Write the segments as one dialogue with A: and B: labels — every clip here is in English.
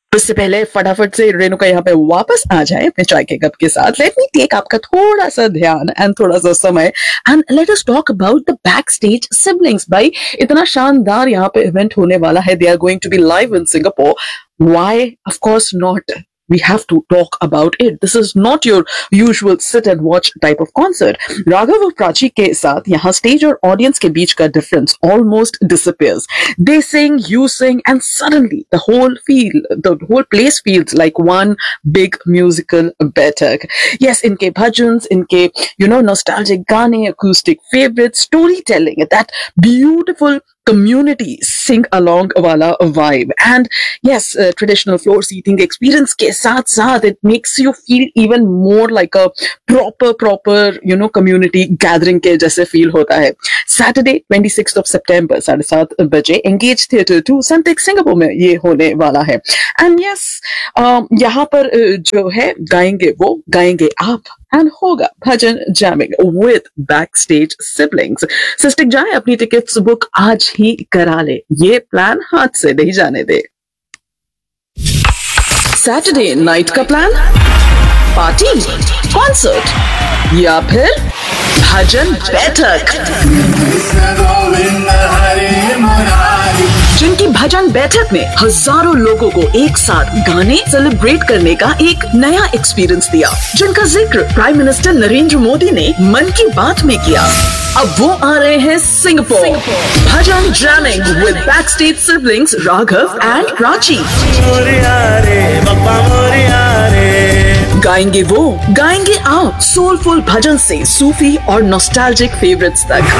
A: उससे पहले फटाफट से रेणुका यहाँ पे वापस आ जाए अपने चाय के कप के साथ, लेट मी टेक आपका थोड़ा सा ध्यान एंड थोड़ा सा समय and let us talk about the back stage siblings. भाई इतना शानदार यहाँ पे इवेंट होने वाला है, they are going to be live in Singapore, why of course not, we have to talk about it. This is not your usual sit and watch type of concert. Raghav और प्राची के साथ यहाँ स्टेज और audience के बीच का difference almost disappears. They sing, you sing, and suddenly the whole place feels like one big musical बैठक. Yes, इनके भजन्स, इनके nostalgic गाने, acoustic favorites, storytelling, that beautiful community sing along wala vibe, and yes, traditional floor seating experience के साथ साथ it makes you feel even more like a proper community gathering के जैसे feel होता है. Saturday 26th of September 7:30 बजे Engage Theatre 2 Sunteck Singapore में ये होने वाला है. And yes, यहाँ पर जो है गाएंगे आप and होगा भजन jamming with backstage siblings. Cystic जाए अपनी टिकट्स बुक आज ही करा ले, ये प्लान हाथ से नहीं जाने दे. सैटरडे नाइट का प्लान, पार्टी, कॉन्सर्ट या फिर भजन बैठक. जिनकी भजन बैठक में हजारों लोगों को एक साथ गाने सेलिब्रेट करने का एक नया एक्सपीरियंस दिया, जिनका जिक्र प्राइम मिनिस्टर नरेंद्र मोदी ने मन की बात में किया. अब वो आ रहे हैं Singapore. Bhajan jamming with backstage siblings Raghav and Prachi. गाएंगे आप सोलफुल भजन से सूफी और नॉस्टैल्जिक फेवरेट्स तक.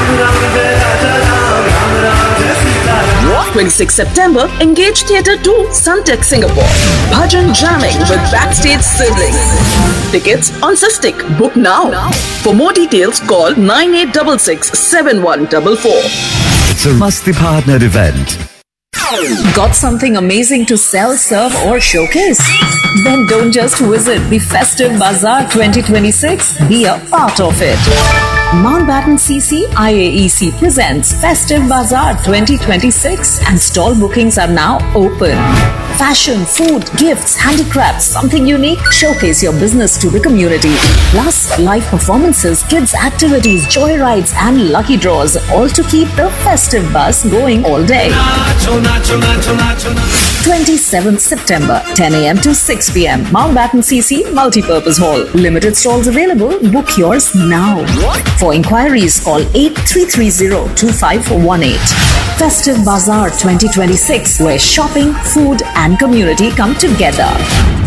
A: 26 September, Engage Theatre 2, Sunteck, Singapore. Bhajan jamming with backstage siblings. Tickets on Sistik. Book now. For more details, call 9866 7144.
B: It's a Masti partnered event.
C: Got something amazing to sell, serve, or showcase? Then don't just visit the Festive Bazaar 2026. Be a part of it. Mountbatten CC IAEC presents Festive Bazaar 2026 and stall bookings are now open. Fashion, food, gifts, handicrafts, something unique. Showcase your business to the community. Plus, live performances, kids activities, joyrides and lucky draws, all to keep the festive buzz going all day. 27th September, 10 a.m. to 6 p.m. Mountbatten CC Multipurpose Hall. Limited stalls available. Book yours now. For inquiries, call 8330-2518. Festive Bazaar 2026, where shopping, food and community come together.